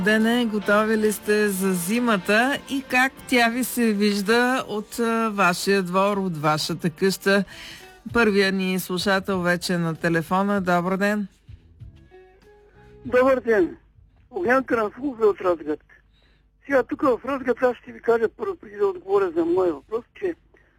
Дене, готови ли сте за зимата и как тя ви се вижда от вашия двор, от вашата къща? Първия ни слушател вече на телефона. Добър ден. Добър ден. Огнян Карамфилов е от Разград. Сега тук в Разград аз ще ви кажа първо, преди да отговоря за моя въпрос, че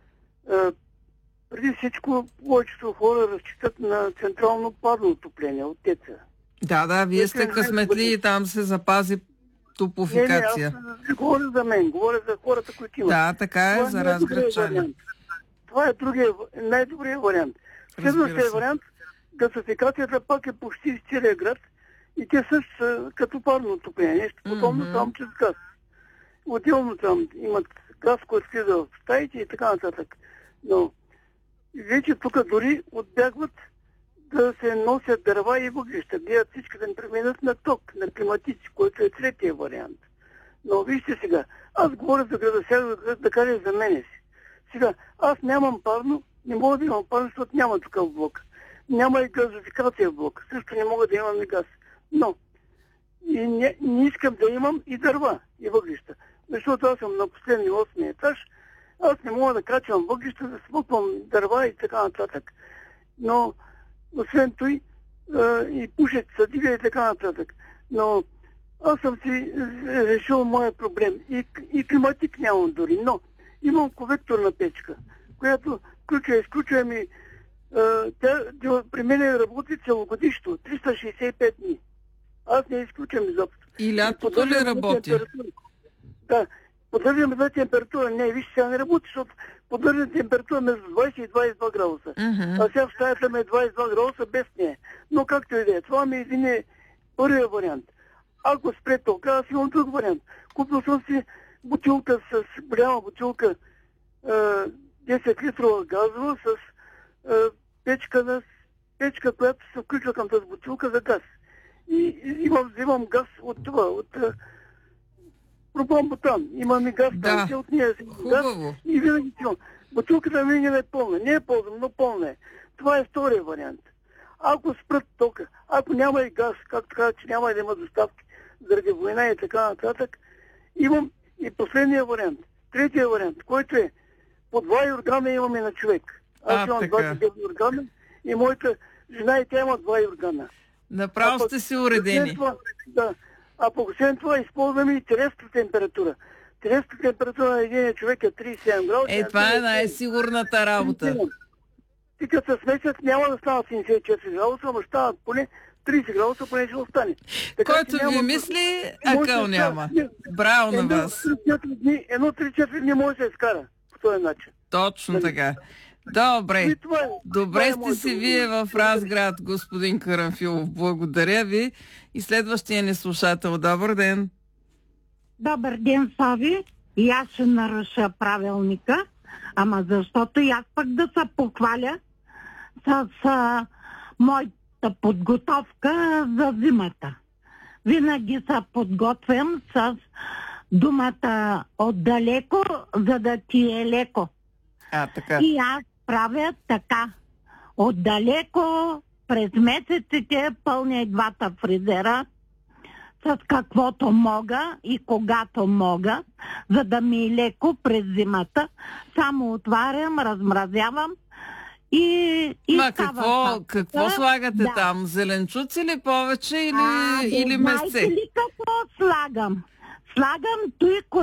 преди всичко повечето хора разчитат на централно парно отопление от ТЕЦ-а. Да, вие сте късметли и там се запази топлофикация. Не, аз говоря за мен, говоря за хората, които имат. Да, така е, за разградчани. Това е най-добрият вариант. Следващия вариант, газификацията пак е почти в целия град и те също са като парно отопление. Нещо подобно, само че с газ. Отделно там имат газ, който влиза в стаите и така нататък. Но вече тук дори отбягват да се носят дърва и въглища. Гледат всички да не преминат на ток, на климатици, който е третия вариант. Но вижте сега, аз говоря за града, сега да кажа за мене си. Сега, аз нямам парно, не мога да имам парно, защото няма такъв блок. Няма и газификация в блок. Също не мога да имам и газ. Но и не искам да имам и дърва, и въглища. Защото аз съм на последния 8 етаж, аз не мога да качвам въглища, да смуквам дърва и така нататък. Но освен той и пушек, съдига и така нататък. Но аз съм си решил моя проблем. И климатик нямам дори, но имам конвекторна печка, която изключва ми тя при мен работи целогодишно, 365 дни. Аз не изключвам изобщо. И лятото ли работи? Да, поддържам за температура. Не, виж, сега не работи, защото поддържам температура между 20 и 22 градуса. А сега в стаята ми е 22 градуса без нея. Но както и да е, това ми е първия вариант. Ако спре тока, аз имам друг вариант. Купил съм си бутилка голяма бутилка 10 литрова газова с печка, която се включва към тази бутилка за газ. И взимам газ от това, от пропан-бутан. Имам и газ, да. От нея си газ и винаги имам. Бутилката ми не е пълна. Не е ползвам, но пълна е. Това е втория вариант. Ако спрат тока, ако няма и газ, както каза, че няма да има доставки заради война и така нататък, имам и последния вариант. Третия вариант, който е по 2 юргана имаме на човек. Аз имам 29 юргана и моята жена и тя има 2 юргана. Направо сте си уредени. А по това използваме и телесната температура. Телесната температура на един човек е 37 градуса. Това е най-сигурната работа. И като се смесят няма да станат 74 градуса, но стават поне 30 градуса, поне ще остане. Който ви мисли, акъл няма. Браво на вас. Едно 3-4 дни може да се изкара по този начин. Точно така. Добре. Добре сте си вие в Разград, господин Карамфилов. Благодаря ви. И следващия ни слушател. Добър ден. Добър ден, Слави. И аз ще наруша правилника, ама защото и аз пък да се похваля с моята подготовка за зимата. Винаги се подготвям с думата отдалеко, за да ти е леко. Така. И аз правя така. Отдалеко, през месеците пълня и двата фризера с каквото мога и когато мога, за да ми е леко през зимата. Само отварям, размразявам и какво слагате там? Зеленчуци ли повече или месце? Знаете ли какво слагам? Слагам той,